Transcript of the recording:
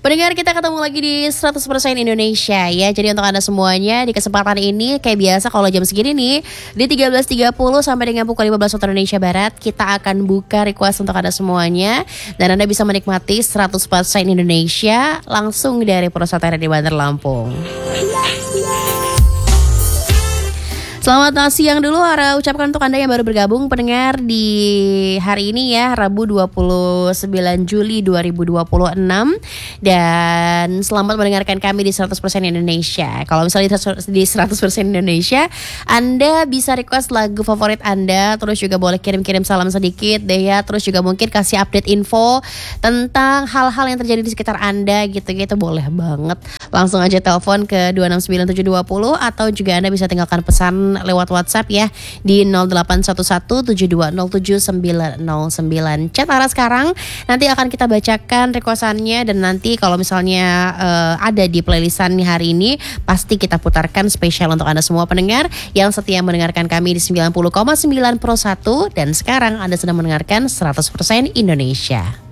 Pendengar, kita ketemu lagi di 100% Indonesia ya. Jadi untuk Anda semuanya di kesempatan ini kayak biasa kalau jam segini nih di 13.30 sampai dengan pukul 15 waktu Indonesia Barat kita akan buka request untuk Anda semuanya dan Anda bisa menikmati 100% Indonesia langsung dari Pusat di Bandar Lampung. Selamat siang dulu ucapkan untuk Anda yang baru bergabung pendengar di hari ini ya, Rabu 29 Juli 2026. Dan selamat mendengarkan kami di 100% Indonesia. Kalau misalnya di 100% Indonesia, Anda bisa request lagu favorit Anda, terus juga boleh kirim-kirim salam sedikit deh ya, terus juga mungkin kasih update info tentang hal-hal yang terjadi di sekitar Anda gitu-gitu, boleh banget. Langsung aja telepon ke 269720 atau juga Anda bisa tinggalkan pesan lewat WhatsApp ya di 081172079909. Chat arah sekarang nanti akan kita bacakan requestannya dan nanti kalau misalnya ada di playlistan hari ini pasti kita putarkan spesial untuk Anda semua pendengar yang setia mendengarkan kami di 90,9 Pro 1 dan sekarang Anda sedang mendengarkan 100% Indonesia.